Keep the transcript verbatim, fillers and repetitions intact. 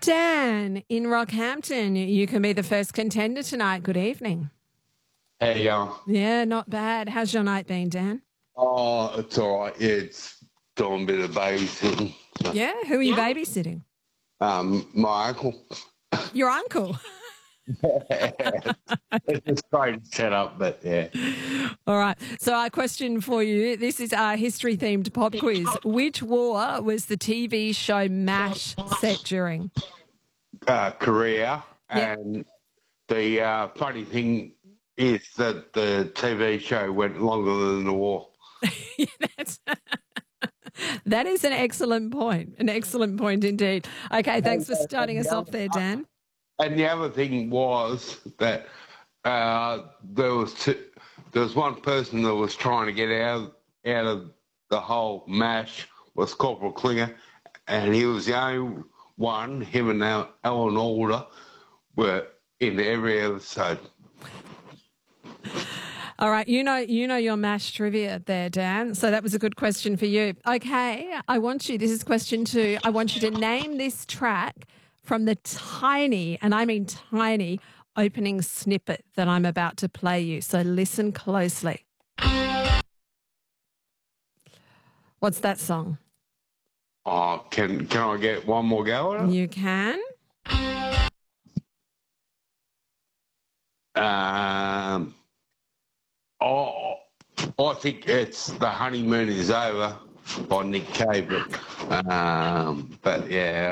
Dan in Rockhampton, you can be the first contender tonight. Good evening. How you going? Yeah, not bad. How's your night been, Dan? Oh, it's all right. Yeah, it's doing a bit of babysitting. So, Yeah, who are you babysitting? Um, my uncle. Your uncle. It's a strange setup, but yeah. All right. So our question for you, this is our history-themed pop quiz. Which war was the T V show MASH set during? Uh, Korea. Yeah. And the uh, funny thing is that the T V show went longer than the war. Yeah, that's... That is an excellent point. An excellent point indeed. Okay, thanks for starting us off there, Dan. And the other thing was that uh, there was two, there was one person that was trying to get out out of the whole MASH was Corporal Klinger, and he was the only one. Him and Alan Alda were in every episode. All right, you know you know your MASH trivia there, Dan, so that was a good question for you. Okay, I want you, this is question two, I want you to name this track from the tiny, and I mean tiny, opening snippet that I'm about to play you, so listen closely. What's that song? Oh, can, can I get one more go at it? You can. Um... Oh, I think it's The Honeymoon Is Over by Nick Cave. But, um, but yeah.